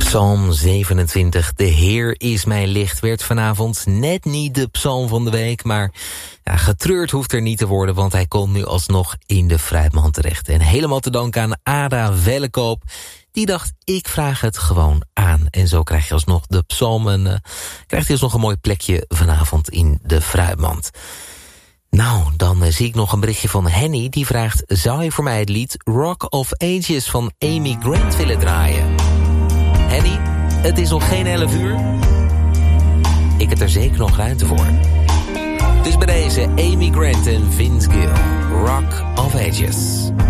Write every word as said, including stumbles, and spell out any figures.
Psalm zevenentwintig, de Heer is mijn licht, werd vanavond net niet de psalm van de week, maar ja, getreurd hoeft er niet te worden, want hij komt nu alsnog in de Fruitmand terecht. En helemaal te danken aan Ada Vellekoop, die dacht, ik vraag het gewoon aan. En zo krijg je alsnog de psalm en uh, krijgt hij alsnog een mooi plekje vanavond in de Fruitmand. Nou, dan uh, zie ik nog een berichtje van Henny, die vraagt, zou je voor mij het lied Rock of Ages van Amy Grant willen draaien? Henny, het is nog geen elf uur. Ik heb er zeker nog ruimte voor. Dus bij deze Amy Grant en Vince Gill, Rock of Ages.